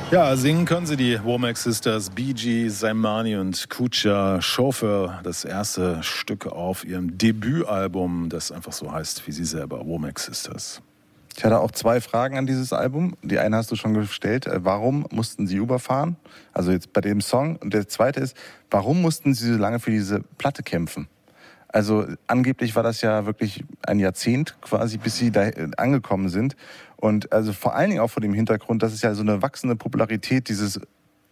Ja, singen können sie, die Womack Sisters, Bee Zaimani und Kucha Chauffeur, das erste Stück auf ihrem Debütalbum, das einfach so heißt wie sie selber, Womack Sisters. Ich hatte auch 2 Fragen an dieses Album. Die eine hast du schon gestellt. Warum mussten sie überfahren? Also jetzt bei dem Song. Und der zweite ist, warum mussten sie so lange für diese Platte kämpfen? Also angeblich war das ja wirklich ein Jahrzehnt quasi, bis sie da angekommen sind. Und also vor allen Dingen auch vor dem Hintergrund, dass es ja so eine wachsende Popularität diese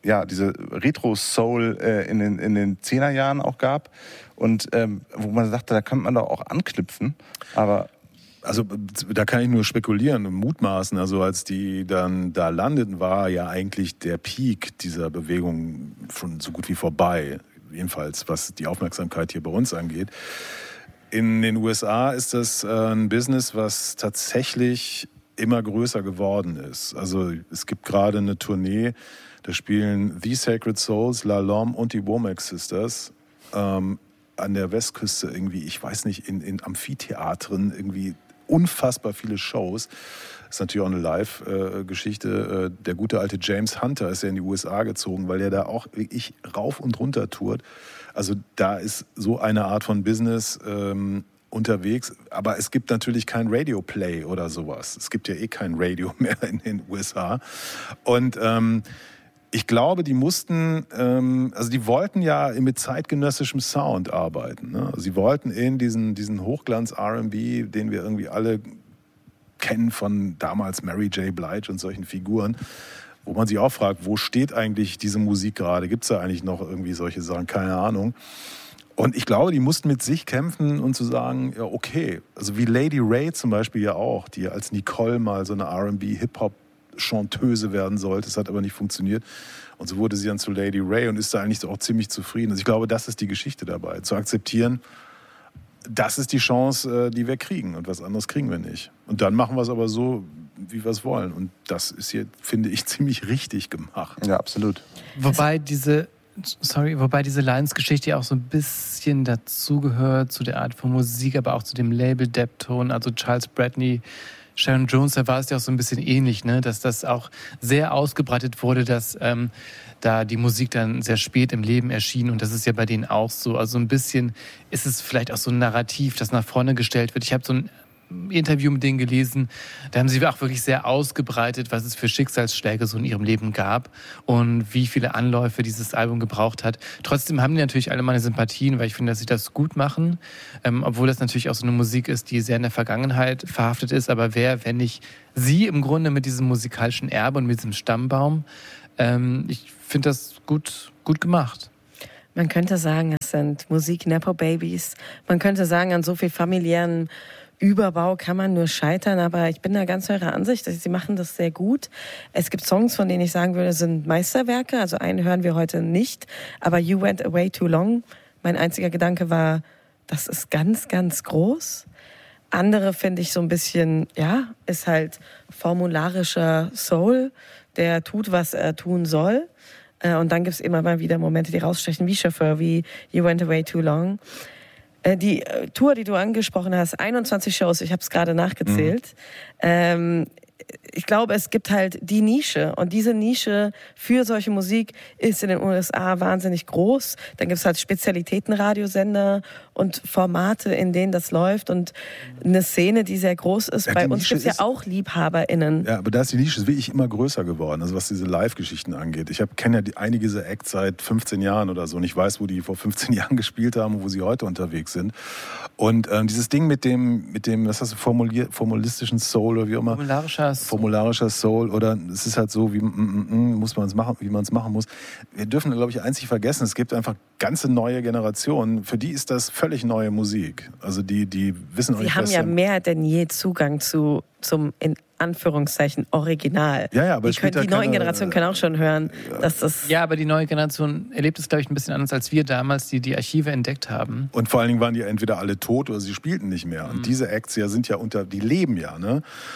Retro-Soul in den 10er Jahren auch gab. Und wo man sagte, da kann man doch auch anknüpfen. Aber also da kann ich nur spekulieren und mutmaßen. Also als die dann da landeten, war ja eigentlich der Peak dieser Bewegung schon so gut wie vorbei. Jedenfalls, was die Aufmerksamkeit hier bei uns angeht. In den USA ist das ein Business, was tatsächlich immer größer geworden ist. Also es gibt gerade eine Tournee, da spielen The Sacred Souls, La Lom und die Womack Sisters an der Westküste irgendwie, ich weiß nicht, in Amphitheatern irgendwie unfassbar viele Shows. Das ist natürlich auch eine Live-Geschichte. Der gute alte James Hunter ist ja in die USA gezogen, weil er da auch wirklich rauf und runter tourt. Also da ist so eine Art von Business unterwegs. Aber es gibt natürlich kein Radio-Play oder sowas. Es gibt ja eh kein Radio mehr in den USA. Und ich glaube, die mussten, also die wollten ja mit zeitgenössischem Sound arbeiten. Ne? Sie wollten in diesen Hochglanz-R&B, den wir irgendwie alle kennen von damals Mary J. Blige und solchen Figuren, wo man sich auch fragt, wo steht eigentlich diese Musik gerade? Gibt es da eigentlich noch irgendwie solche Sachen? Keine Ahnung. Und ich glaube, die mussten mit sich kämpfen und zu sagen, ja okay, also wie Lady Ray zum Beispiel ja auch, die als Nicole mal so eine R&B-Hip-Hop-Chanteuse werden sollte, das hat aber nicht funktioniert. Und so wurde sie dann zu Lady Ray und ist da eigentlich auch ziemlich zufrieden. Also ich glaube, das ist die Geschichte dabei, zu akzeptieren, das ist die Chance, die wir kriegen und was anderes kriegen wir nicht. Und dann machen wir es aber so, wie wir es wollen. Und das ist hier, finde ich, ziemlich richtig gemacht. Ja, absolut. Wobei diese Lions-Geschichte ja auch so ein bisschen dazugehört, zu der Art von Musik, aber auch zu dem Label Deptone, also Charles Bradley, Sharon Jones, da war es ja auch so ein bisschen ähnlich, ne? Dass das auch sehr ausgebreitet wurde, dass da die Musik dann sehr spät im Leben erschien und das ist ja bei denen auch so. Also ein bisschen ist es vielleicht auch so ein Narrativ, das nach vorne gestellt wird. Ich habe so ein Interview mit denen gelesen, da haben sie auch wirklich sehr ausgebreitet, was es für Schicksalsschläge so in ihrem Leben gab und wie viele Anläufe dieses Album gebraucht hat. Trotzdem haben die natürlich alle meine Sympathien, weil ich finde, dass sie das gut machen, obwohl das natürlich auch so eine Musik ist, die sehr in der Vergangenheit verhaftet ist, aber wer, wenn nicht sie im Grunde mit diesem musikalischen Erbe und mit diesem Stammbaum, ich finde das gut gemacht. Man könnte sagen, es sind Musik-Nepo-Babys. Man könnte sagen, an so viel familiären Überbau kann man nur scheitern, aber ich bin da ganz eurer Ansicht, sie machen das sehr gut. Es gibt Songs, von denen ich sagen würde, sind Meisterwerke, also einen hören wir heute nicht, aber You Went Away Too Long, mein einziger Gedanke war, das ist ganz, ganz groß. Andere finde ich so ein bisschen, ja, ist halt formularischer Soul, der tut, was er tun soll. Und dann gibt es immer mal wieder Momente, die rausstechen, wie Chauffeur, wie You Went Away Too Long. Die Tour, die du angesprochen hast, 21 Shows, ich habe es gerade nachgezählt. Ich glaube, es gibt halt die Nische und diese Nische für solche Musik ist in den USA wahnsinnig groß. Dann gibt es halt Spezialitätenradiosender und Formate, in denen das läuft und eine Szene, die sehr groß ist. Ja, bei uns gibt es ja auch LiebhaberInnen. Ja, aber da ist die Nische wirklich immer größer geworden, also was diese Live-Geschichten angeht. Ich kenne ja einige dieser Acts seit 15 Jahren oder so und ich weiß, wo die vor 15 Jahren gespielt haben und wo sie heute unterwegs sind. Und dieses Ding mit dem, was hast du formulistischen Soul oder wie auch immer? Formularischer Soul oder es ist halt so, wie muss man es machen, wie man es machen muss. Wir dürfen, glaube ich, eins nicht vergessen, es gibt einfach ganze neue Generationen, für die ist das völlig neue Musik. Also die wissen auch nicht, was... Sie haben ja mehr denn je Zugang zum in Anführungszeichen Original. Ja, aber die neuen Generationen können auch schon hören, dass das... Ja, aber die neue Generation erlebt es, glaube ich, ein bisschen anders als wir damals, die Archive entdeckt haben. Und vor allen Dingen waren die entweder alle tot oder sie spielten nicht mehr. Und diese Acts ja sind ja die leben ja, ne?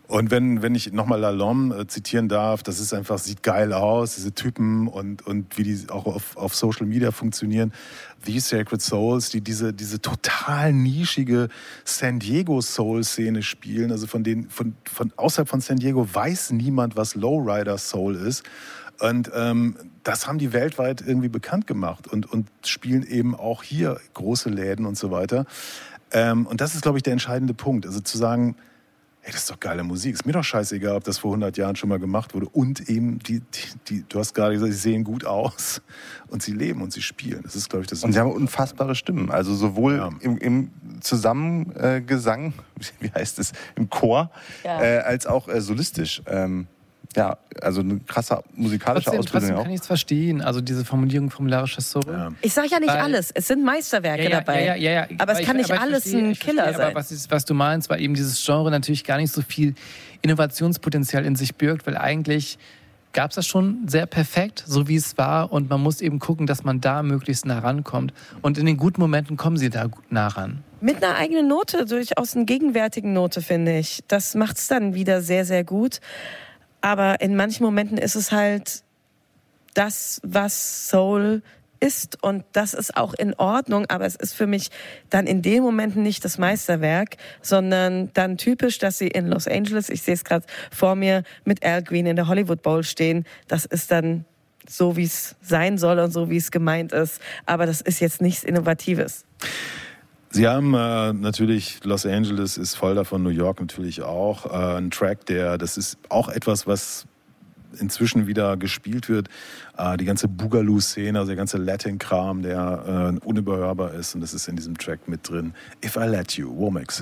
Und wenn ich nochmal Lalonde zitieren darf, das ist einfach, sieht geil aus, diese Typen und wie die auch auf Social Media funktionieren. The Sacred Souls, die diese total nischige San Diego Soul-Szene spielen. Also von außerhalb von San Diego weiß niemand, was Lowrider Soul ist. Und das haben die weltweit irgendwie bekannt gemacht und spielen eben auch hier große Läden und so weiter. Und das ist, glaube ich, der entscheidende Punkt. Also zu sagen, hey, das ist doch geile Musik. Ist mir doch scheißegal, ob das vor 100 Jahren schon mal gemacht wurde. Und eben, du hast gerade gesagt, sie sehen gut aus und sie leben und sie spielen. Das ist, glaube ich, das. Und sie haben unfassbare Stimmen. Also sowohl im Zusammengesang, wie heißt es, im Chor, als auch solistisch. Ja, also eine krasse musikalische Ausbildung trotzdem auch. kann ich es verstehen. Also diese Formulierung formularischer Soul. Ja. Ich sage ja nicht alles. Es sind Meisterwerke dabei. Ja. Aber es kann nicht alles ein Killer sein. Aber was du meinst, weil eben dieses Genre natürlich gar nicht so viel Innovationspotenzial in sich birgt, weil eigentlich gab es das schon sehr perfekt, so wie es war. Und man muss eben gucken, dass man da möglichst nah rankommt. Und in den guten Momenten kommen sie da gut nah ran. Mit einer eigenen Note, durchaus einer gegenwärtigen Note, finde ich. Das macht es dann wieder sehr, sehr gut. Aber in manchen Momenten ist es halt das, was Soul ist. Und das ist auch in Ordnung. Aber es ist für mich dann in den Momenten nicht das Meisterwerk, sondern dann typisch, dass sie in Los Angeles, ich sehe es gerade vor mir, mit Al Green in der Hollywood Bowl stehen. Das ist dann so, wie es sein soll und so, wie es gemeint ist. Aber das ist jetzt nichts Innovatives. Sie haben natürlich, Los Angeles ist voll davon, New York natürlich auch. Ein Track, das ist auch etwas, was inzwischen wieder gespielt wird. Die ganze Boogaloo-Szene, also der ganze Latin-Kram, der unüberhörbar ist. Und das ist in diesem Track mit drin. If I Let You, Womack.